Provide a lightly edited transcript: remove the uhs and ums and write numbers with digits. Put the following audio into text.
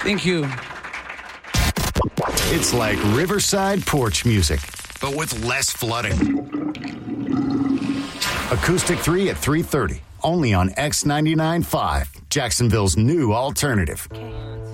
Thank you. It's like Riverside porch music, but with less flooding. Acoustic 3 at 3:30, only on X99.5, Jacksonville's new alternative.